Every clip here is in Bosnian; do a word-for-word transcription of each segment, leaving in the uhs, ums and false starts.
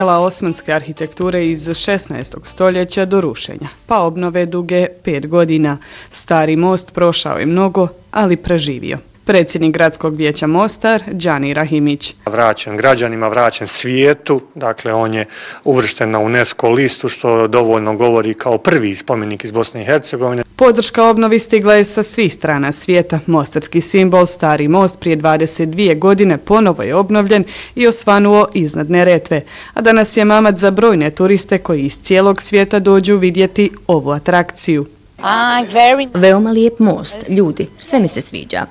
Osmanske arhitekture iz šesnaestog stoljeća do rušenja, pa obnove duge pet godina. Stari most prošao je mnogo, ali preživio. Predsjednik Gradskog vijeća Mostar, Đani Rahimić. Vraćen građanima, vraćen svijetu, dakle on je uvršten na UNESCO listu što dovoljno govori kao prvi spomenik iz Bosne i Hercegovine. Podrška obnovi stigla je sa svih strana svijeta. Mostarski simbol, Stari most, prije dvadeset dvije godine ponovo je obnovljen i osvanuo iznad Neretve. A danas je mamac za brojne turiste koji iz cijelog svijeta dođu vidjeti ovu atrakciju. Veoma lijep most, ljudi, sve mi se sviđa.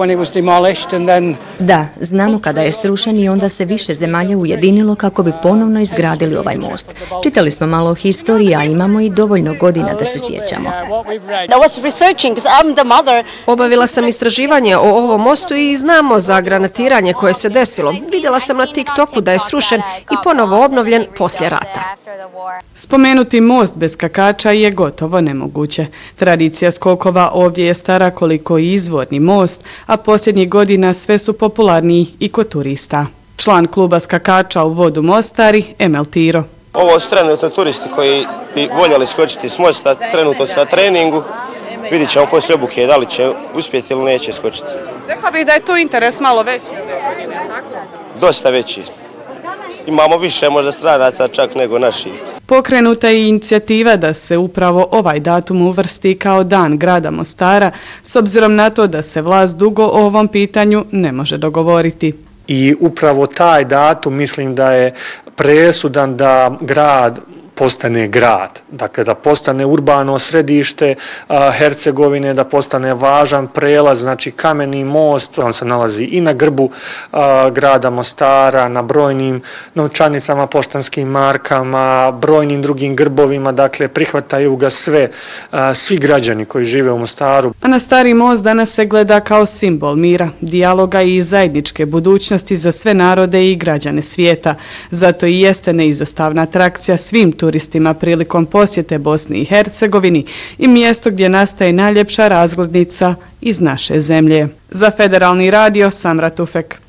Da, znamo kada je srušen i onda se više zemalja ujedinilo kako bi ponovno izgradili ovaj most. Čitali smo malo o historiji, a imamo i dovoljno godina da se sjećamo. Obavila sam istraživanje o ovom mostu i znamo za granatiranje koje se desilo. Vidjela sam na TikToku da je srušen i ponovo obnovljen poslije rata. Spomenuti most bez skakača je gotovo nemoguće. Tradicija skokova ovdje je stara koliko i izvorni most, a posljednjih godina sve su popularniji i kod turista. Član kluba skakača u vodu Mostari, Emel Tiro. Ovo su trenutno turisti koji bi voljeli skočiti s mosta, trenutno su na treningu. Vidit ćemo poslije obuke da li će uspjeti ili neće skočiti. Rekla bih da je tu interes malo veći. Dosta veći. Imamo više možda stranaca čak nego naših. Pokrenuta je inicijativa da se upravo ovaj datum uvrsti kao dan grada Mostara, s obzirom na to da se vlast dugo o ovom pitanju ne može dogovoriti. I upravo taj datum mislim da je presudan da grad postane grad, dakle da postane urbano središte a, Hercegovine, da postane važan prelaz, znači kameni most, on se nalazi i na grbu a, grada Mostara, na brojnim novčanicama, poštanskim markama, brojnim drugim grbovima, dakle prihvataju ga sve, a, svi građani koji žive u Mostaru. A na Stari most danas se gleda kao simbol mira, dijaloga i zajedničke budućnosti za sve narode i građane svijeta. Zato i jeste neizostavna atrakcija svim turistima prilikom posjete Bosni i Hercegovini i mjesto gdje nastaje najljepša razglednica iz naše zemlje. Za Federalni radio, Samra Tufek.